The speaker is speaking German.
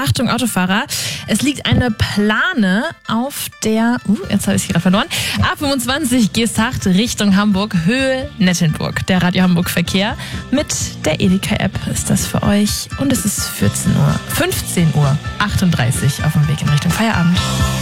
Achtung Autofahrer, es liegt eine Plane auf der, jetzt habe ich sie gerade verloren, A25 Geesthacht Richtung Hamburg, Höhe Nettenburg. Der Radio Hamburg Verkehr mit der Edeka-App ist das für euch und es ist 15:38 Uhr auf dem Weg in Richtung Feierabend.